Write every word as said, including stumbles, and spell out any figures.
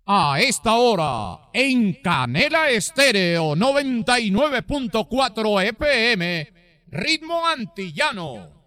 A esta hora, en Canela Estéreo noventa y nueve punto cuatro F M, Ritmo Antillano.